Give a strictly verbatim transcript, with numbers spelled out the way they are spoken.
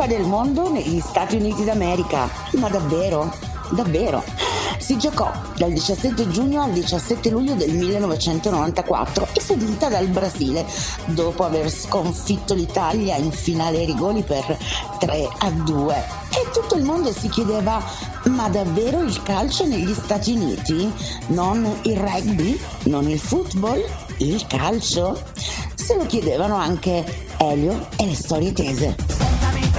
Coppa del Mondo negli Stati Uniti d'America. Ma davvero? Davvero? Si giocò dal diciassette giugno al diciassette luglio del millenovecentonovantaquattro e fu vinta dal Brasile dopo aver sconfitto l'Italia in finale ai rigori per tre a due. E tutto il mondo si chiedeva: ma davvero il calcio negli Stati Uniti? Non il rugby? Non il football? Il calcio? Se lo chiedevano anche Elio e le storie tese.